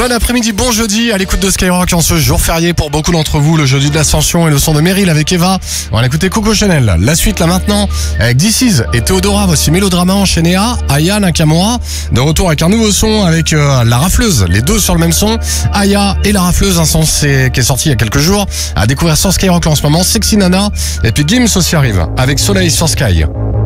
Bon après-midi, bon jeudi à l'écoute de Skyrock en ce jour férié pour beaucoup d'entre vous, le jeudi de l'Ascension et le son de Meryl avec Eva. On va écouter Coco Chanel. La suite là maintenant avec This Is et Théodora, voici Mélodrama enchaîné à Aya Nakamura. De retour avec un nouveau son avec La Rafleuse, les deux sur le même son. Aya et La Rafleuse, un son qui est sorti il y a quelques jours, à découvrir sur Skyrock en ce moment. Sexy Nana et puis Gims aussi arrive avec Soleil sur Sky.